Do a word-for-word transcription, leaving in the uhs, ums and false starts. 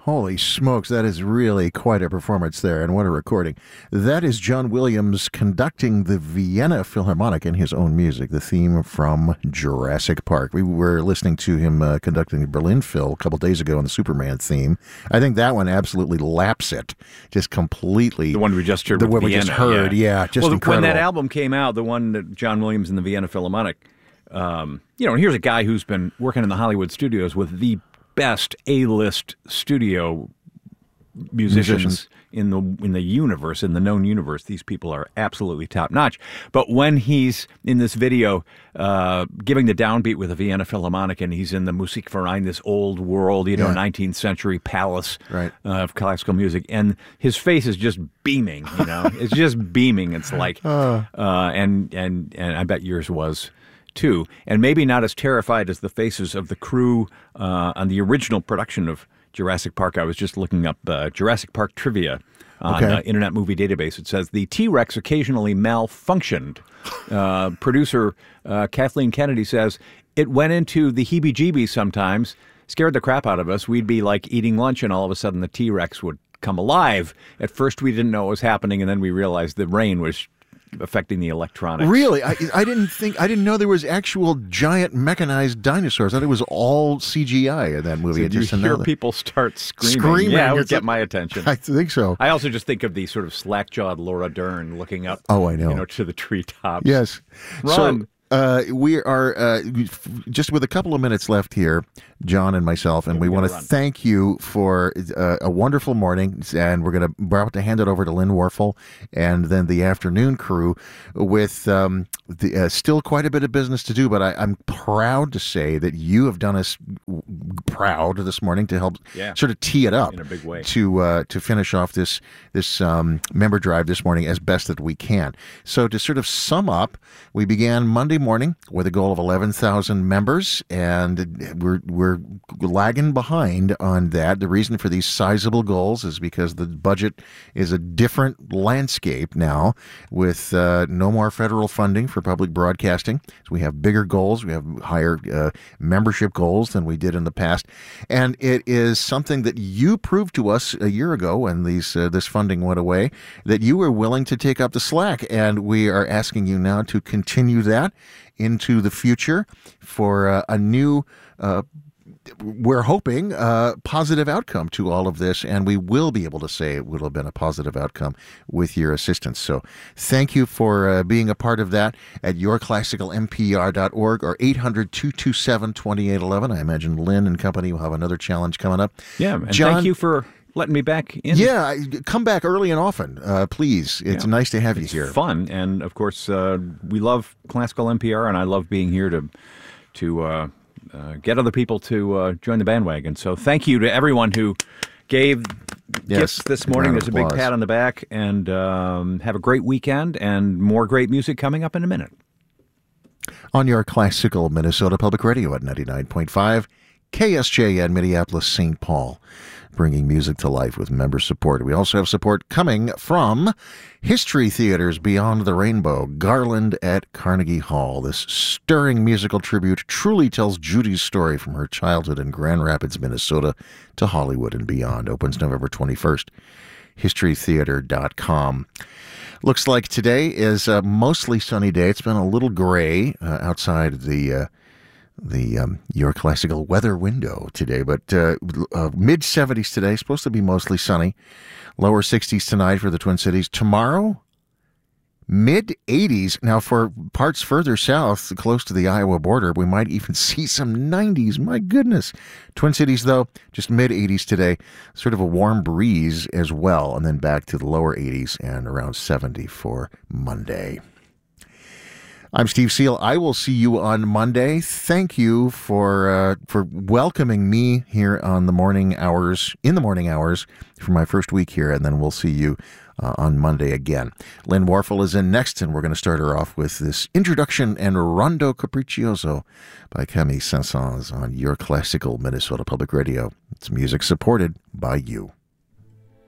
Holy smokes, that is really quite a performance there, and what a recording. That is John Williams conducting the Vienna Philharmonic in his own music, the theme from Jurassic Park. We were listening to him uh, conducting the Berlin Phil a couple days ago on the Superman theme. I think that one absolutely laps it, just completely. The one we just heard The with one we Vienna, just heard, yeah, yeah just well, incredible. When that album came out, the one that John Williams and the Vienna Philharmonic, um, you know, here's a guy who's been working in the Hollywood studios with the best A-list studio musicians, musicians in the in the universe, in the known universe. These people are absolutely top notch. But when he's in this video uh, giving the downbeat with the Vienna Philharmonic, and he's in the Musikverein, this old world, you know, Yeah. nineteenth century palace Right. uh, of classical music, and his face is just beaming. You know, it's just beaming. It's like, uh, and and and I bet yours was too, and maybe not as terrified as the faces of the crew uh, on the original production of Jurassic Park. I was just looking up uh, Jurassic Park trivia on Okay. uh, Internet Movie Database. It says the T-Rex occasionally malfunctioned. Uh, producer uh, Kathleen Kennedy says it went into the heebie-jeebies sometimes, scared the crap out of us. We'd be like eating lunch, and all of a sudden the T-Rex would come alive. At first we didn't know what was happening, and then we realized the rain was affecting the electronics. Really? I, I didn't think, I didn't know there was actual giant mechanized dinosaurs. I thought it was all C G I in that movie. So I just you didn't hear know that. people start screaming. Screaming. Yeah, it would It's get like- my attention. I think so. I also just think of the sort of slack-jawed Laura Dern looking up. Oh, I know. You know, to the treetops. Yes. Run. So uh, we are uh, just with a couple of minutes left here, John and myself, and Yeah, we we want to gotta run. thank you for uh, a wonderful morning. And we're going to we're about to hand it over to Lynn Warfel and then the afternoon crew with um, the, uh, still quite a bit of business to do. But I, I'm proud to say that you have done us proud this morning to help Yeah. sort of tee it up In a big way. to uh, to finish off this this um, member drive this morning as best that we can. So to sort of sum up, we began Monday morning with a goal of eleven thousand members, and we're we're lagging behind on that. The reason for these sizable goals is because the budget is a different landscape now, with uh, no more federal funding for public broadcasting. So we have bigger goals, we have higher uh, membership goals than we did in the past, and it is something that you proved to us a year ago when these uh, this funding went away, that you were willing to take up the slack, and we are asking you now to continue that into the future for uh, a new uh, we're hoping a positive outcome to all of this, and we will be able to say it would have been a positive outcome with your assistance. So thank you for uh, being a part of that at your classical m p r dot org or eight hundred, two two seven, two eight one one. I imagine Lynn and company will have another challenge coming up. Yeah, and John, thank you for letting me back in. Yeah, I- come back early and often, uh, please. It's Yeah. nice to have you It's here. fun, and of course, uh, we love classical N P R, and I love being here to to uh, uh, get other people to uh, join the bandwagon. So, thank you to everyone who gave Yes, gifts this a morning. round of There's a big applause. pat on the back, and um, have a great weekend, and more great music coming up in a minute. On your classical Minnesota Public Radio at ninety-nine point five, K S J N Minneapolis, Saint Paul, bringing music to life with member support. We also have support coming from History Theater's Beyond the Rainbow, Garland at Carnegie Hall. This stirring musical tribute truly tells Judy's story from her childhood in Grand Rapids, Minnesota, to Hollywood and beyond. Opens November twenty-first. history theater dot com. Looks like today is a mostly sunny day. It's been a little gray uh, outside the uh, the um, your classical weather window today, but uh, uh, mid seventies today. Supposed to be mostly sunny. Lower sixties tonight for the Twin Cities. Tomorrow, mid eighties. Now, for parts further south, close to the Iowa border, we might even see some nineties. My goodness. Twin Cities, though, just mid eighties today. Sort of a warm breeze as well, and then back to the lower eighties and around seventy for Monday. I'm Steve Seal. I will see you on Monday. Thank you for uh, for welcoming me here on the morning hours, in the morning hours for my first week here, and then we'll see you uh, on Monday again. Lynn Warfel is in next, and we're going to start her off with this introduction and Rondo Capriccioso by Camille Saint-Saëns on your classical Minnesota Public Radio. It's music supported by you.